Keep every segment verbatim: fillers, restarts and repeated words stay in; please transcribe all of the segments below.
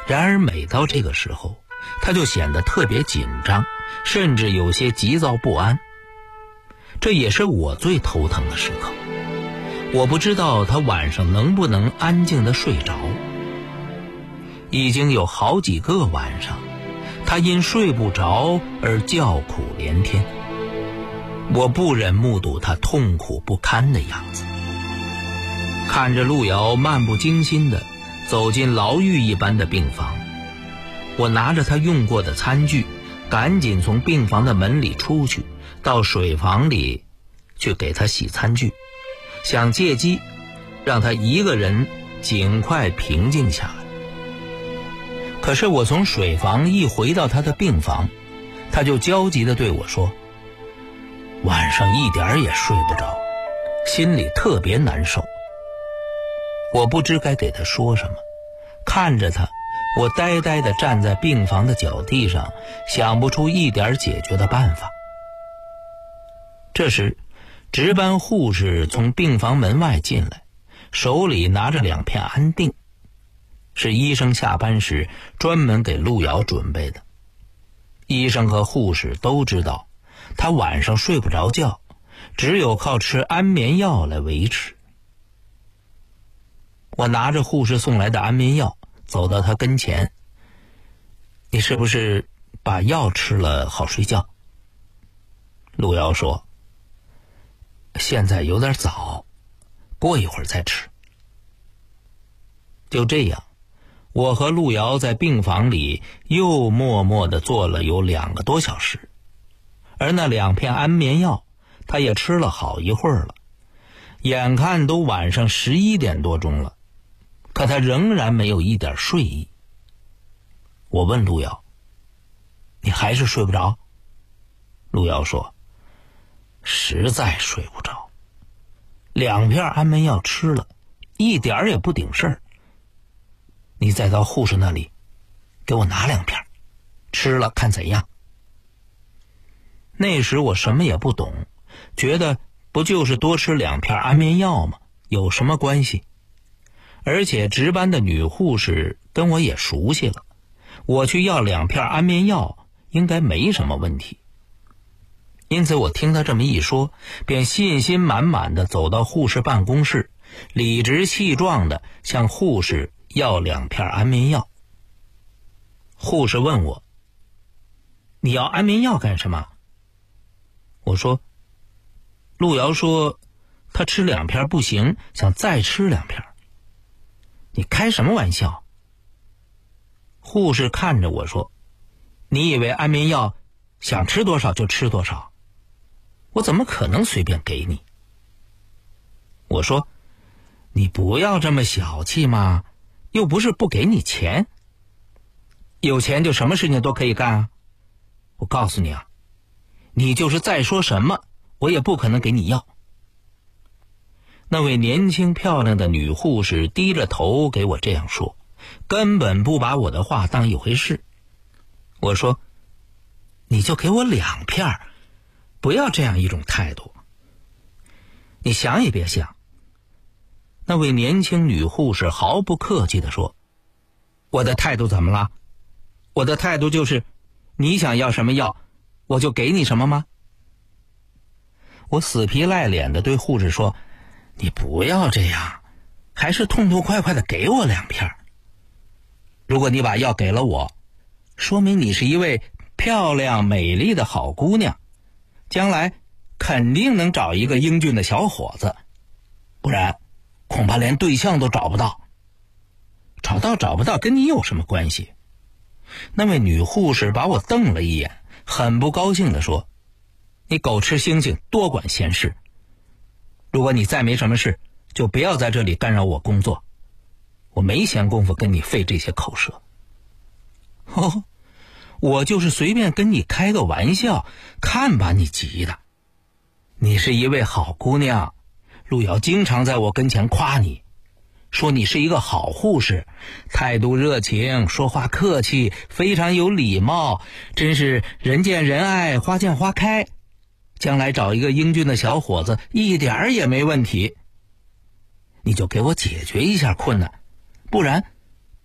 然而每到这个时候，他就显得特别紧张，甚至有些急躁不安。这也是我最头疼的时刻。我不知道他晚上能不能安静地睡着。已经有好几个晚上，他因睡不着而叫苦连天。我不忍目睹他痛苦不堪的样子。看着路遥漫不经心地走进牢狱一般的病房，我拿着他用过的餐具，赶紧从病房的门里出去，到水房里去给他洗餐具，想借机让他一个人尽快平静下来。可是我从水房一回到他的病房，他就焦急地对我说，晚上一点也睡不着，心里特别难受。我不知该给他说什么，看着他，我呆呆地站在病房的脚地上，想不出一点解决的办法。这时，值班护士从病房门外进来，手里拿着两片安定，是医生下班时专门给路遥准备的。医生和护士都知道，他晚上睡不着觉，只有靠吃安眠药来维持。我拿着护士送来的安眠药，走到他跟前，你是不是把药吃了好睡觉？路遥说，现在有点早，过一会儿再吃。就这样，我和路遥在病房里又默默地坐了有两个多小时，而那两片安眠药他也吃了好一会儿了，眼看都晚上十一点多钟了，可他仍然没有一点睡意。我问路遥，你还是睡不着？路遥说，实在睡不着，两片安眠药吃了，一点也不顶事儿。你再到护士那里给我拿两片，吃了看怎样。那时我什么也不懂，觉得不就是多吃两片安眠药吗？有什么关系？而且值班的女护士跟我也熟悉了，我去要两片安眠药应该没什么问题。因此我听他这么一说，便信心满满地走到护士办公室，理直气壮地向护士要两片安眠药。护士问我，你要安眠药干什么？我说，路遥说他吃两片不行，想再吃两片。你开什么玩笑？护士看着我说，你以为安眠药想吃多少就吃多少？我怎么可能随便给你？我说，你不要这么小气嘛，又不是不给你钱。有钱就什么事情都可以干啊。我告诉你啊，你就是再说什么，我也不可能给你要。那位年轻漂亮的女护士低着头给我这样说，根本不把我的话当一回事。我说，你就给我两片，不要这样一种态度。你想也别想。那位年轻女护士毫不客气地说，我的态度怎么了？我的态度就是你想要什么药我就给你什么吗？我死皮赖脸地对护士说，你不要这样，还是痛痛快快地给我两片。如果你把药给了我，说明你是一位漂亮美丽的好姑娘，将来肯定能找一个英俊的小伙子，不然恐怕连对象都找不到。找到找不到跟你有什么关系？那位女护士把我瞪了一眼，很不高兴地说，你狗吃猩猩多管闲事，如果你再没什么事，就不要在这里干扰我工作，我没闲工夫跟你费这些口舌。哦，我就是随便跟你开个玩笑，看把你急的。你是一位好姑娘，路遥经常在我跟前夸你，说你是一个好护士，态度热情，说话客气，非常有礼貌，真是人见人爱，花见花开，将来找一个英俊的小伙子一点儿也没问题。你就给我解决一下困难，不然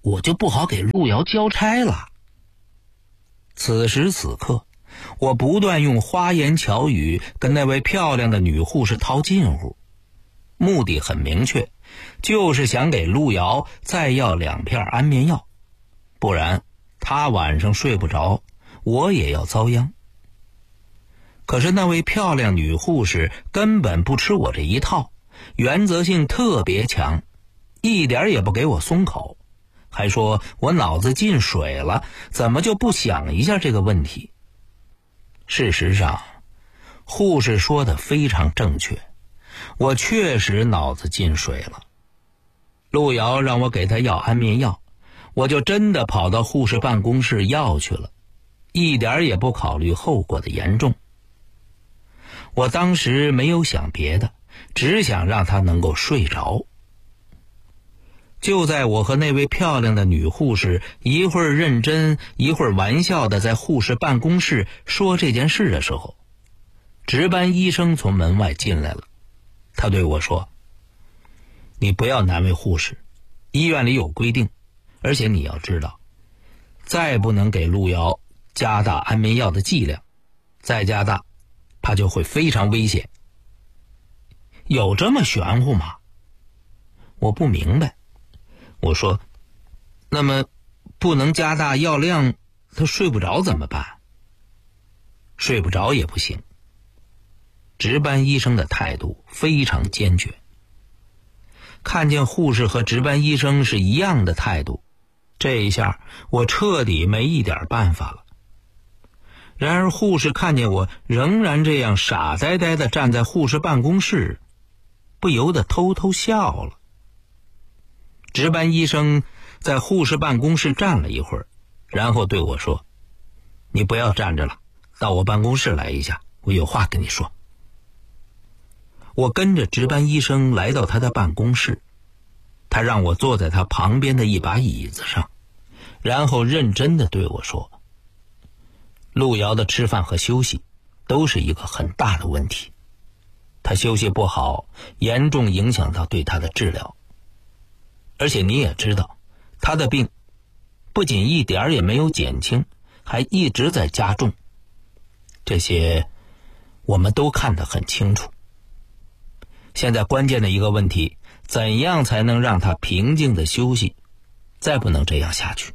我就不好给路遥交差了。此时此刻，我不断用花言巧语跟那位漂亮的女护士套近乎，目的很明确，就是想给路遥再要两片安眠药，不然他晚上睡不着，我也要遭殃。可是那位漂亮女护士根本不吃我这一套，原则性特别强，一点也不给我松口，还说我脑子进水了，怎么就不想一下这个问题。事实上，护士说的非常正确，我确实脑子进水了。路遥让我给他要安眠药，我就真的跑到护士办公室要去了，一点也不考虑后果的严重。我当时没有想别的，只想让他能够睡着。就在我和那位漂亮的女护士一会儿认真一会儿玩笑的在护士办公室说这件事的时候，值班医生从门外进来了。他对我说：你不要难为护士，医院里有规定，而且你要知道，再不能给路遥加大安眠药的剂量，再加大他就会非常危险。有这么玄乎吗？我不明白。我说，那么不能加大药量，他睡不着怎么办？睡不着也不行。值班医生的态度非常坚决。看见护士和值班医生是一样的态度，这一下我彻底没一点办法了。然而护士看见我仍然这样傻呆呆地站在护士办公室，不由得偷偷笑了。值班医生在护士办公室站了一会儿，然后对我说：你不要站着了，到我办公室来一下，我有话跟你说。我跟着值班医生来到他的办公室，他让我坐在他旁边的一把椅子上，然后认真地对我说：路遥的吃饭和休息都是一个很大的问题，他休息不好，严重影响到对他的治疗。而且你也知道，他的病不仅一点也没有减轻，还一直在加重。这些我们都看得很清楚。现在关键的一个问题，怎样才能让他平静的休息？再不能这样下去。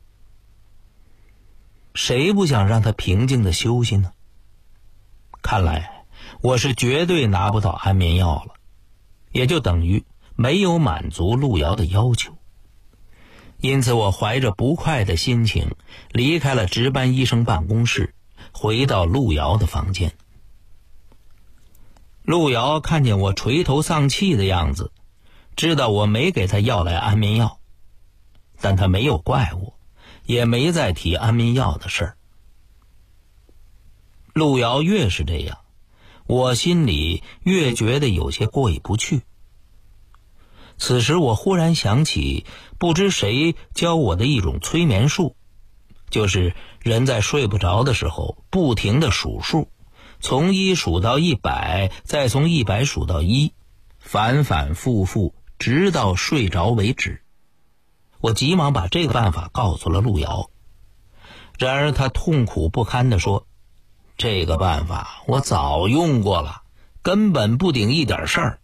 谁不想让他平静的休息呢？看来我是绝对拿不到安眠药了，也就等于没有满足路遥的要求。因此我怀着不快的心情离开了值班医生办公室，回到路遥的房间。路遥看见我垂头丧气的样子，知道我没给他要来安眠药，但他没有怪我，也没再提安眠药的事儿。路遥越是这样，我心里越觉得有些过意不去。此时我忽然想起不知谁教我的一种催眠术，就是人在睡不着的时候不停地数数，从一数到一百，再从一百数到一，反反复复，直到睡着为止。我急忙把这个办法告诉了路遥，然而他痛苦不堪地说：这个办法我早用过了，根本不顶一点事儿。